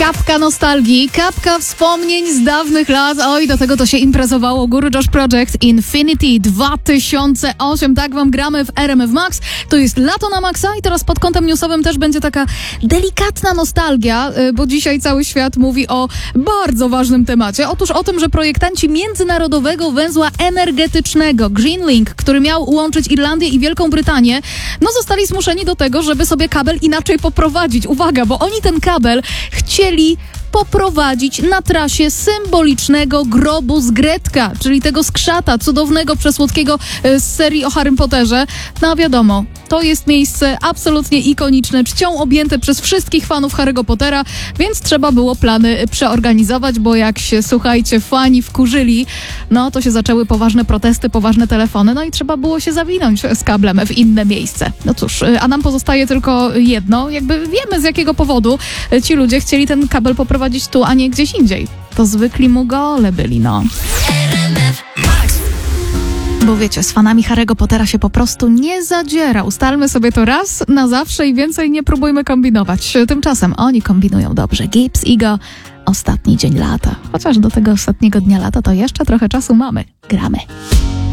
Kapka nostalgii, kapka wspomnień z dawnych lat. Oj, do tego to się imprezowało. Guru Josh Project Infinity 2008. Tak wam gramy w RMF Max. To jest lato na maksa i teraz pod kątem newsowym też będzie taka delikatna nostalgia, bo dzisiaj cały świat mówi o bardzo ważnym temacie. Otóż o tym, że projektanci międzynarodowego węzła energetycznego Green Link, który miał łączyć Irlandię i Wielką Brytanię, zostali zmuszeni do tego, żeby sobie kabel inaczej poprowadzić. Uwaga, bo oni ten kabel chcieli poprowadzić na trasie symbolicznego grobu z Gretka, czyli tego skrzata cudownego, przesłodkiego z serii o Harrym Potterze. No wiadomo, to jest miejsce absolutnie ikoniczne, czcią objęte przez wszystkich fanów Harry'ego Pottera, więc trzeba było plany przeorganizować, bo jak się, słuchajcie, fani wkurzyli, to się zaczęły poważne protesty, poważne telefony, i trzeba było się zawinąć z kablem w inne miejsce. No cóż, a nam pozostaje tylko jedno, wiemy z jakiego powodu ci ludzie chcieli ten kabel poprowadzić tu, a nie gdzieś indziej. To zwykli mugole byli, Bo wiecie, z fanami Harry'ego Pottera się po prostu nie zadziera. Ustalmy sobie to raz na zawsze i więcej nie próbujmy kombinować. Tymczasem oni kombinują dobrze. Gibbs, Igo, ostatni dzień lata. Chociaż do tego ostatniego dnia lata to jeszcze trochę czasu mamy. Gramy.